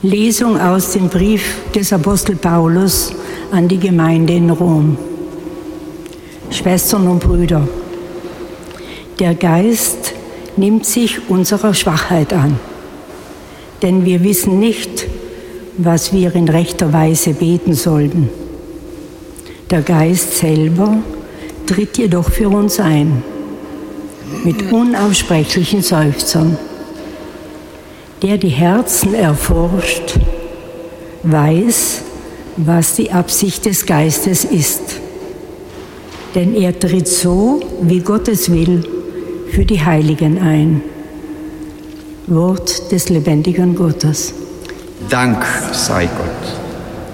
Lesung aus dem Brief des Apostel Paulus an die Gemeinde in Rom. Schwestern und Brüder, der Geist nimmt sich unserer Schwachheit an, denn wir wissen nicht, was wir in rechter Weise beten sollten. Der Geist selber tritt jedoch für uns ein, mit unaussprechlichen Seufzern. Der die Herzen erforscht, weiß, was die Absicht des Geistes ist. Denn er tritt so, wie Gott es will, für die Heiligen ein. Wort des lebendigen Gottes. Dank sei Gott.